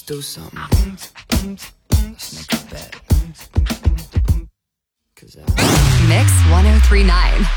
do something. Let's make a bet. Mix 1039.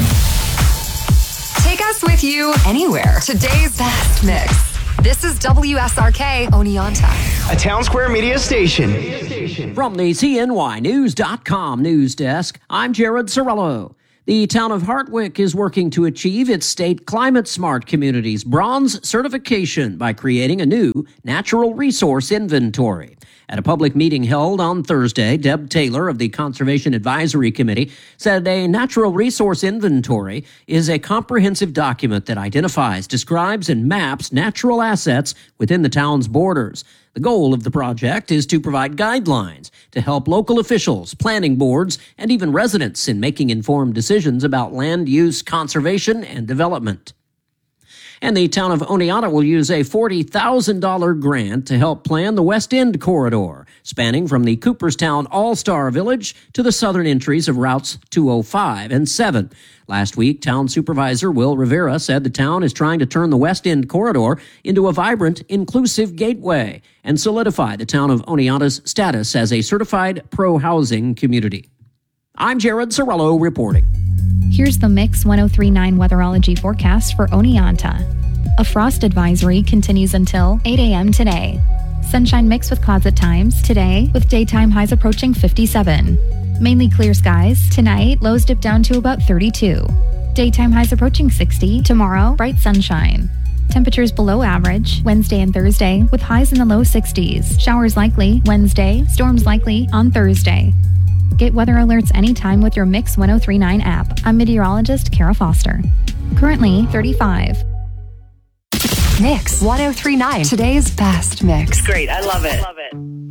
Take us with you anywhere. Today's best mix. This is WSRK Oneonta, a Town Square Media station. From the CNYnews.com news desk, I'm Jared Sorello. The town of Hartwick is working to achieve its state Climate Smart Communities bronze certification by creating a new natural resource inventory. At a public meeting held on Thursday, Deb Taylor of the Conservation Advisory Committee said a natural resource inventory is a comprehensive document that identifies, describes, and maps natural assets within the town's borders. The goal of the project is to provide guidelines to help local officials, planning boards, and even residents in making informed decisions about land use, conservation, and development. And the town of Oneonta will use a $40,000 grant to help plan the West End corridor, spanning from the Cooperstown All-Star Village to the southern entries of routes 205 and 7. Last week, Town Supervisor Will Rivera said the town is trying to turn the West End corridor into a vibrant, inclusive gateway and solidify the town of Oneonta's status as a certified pro-housing community. I'm Jared Sorello reporting. Here's the Mix 1039 weatherology forecast for Oneonta. A frost advisory continues until 8 a.m. today. Sunshine mixed with clouds at times today, with daytime highs approaching 57. Mainly clear skies. Tonight, lows dip down to about 32. Daytime highs approaching 60. Tomorrow, bright sunshine. Temperatures below average Wednesday and Thursday, with highs in the low 60s. Showers likely Wednesday, storms likely on Thursday. Get weather alerts anytime with your Mix 1039 app. I'm meteorologist Kara Foster. Currently 35. Mix 1039. Today's best mix. Great. I love it.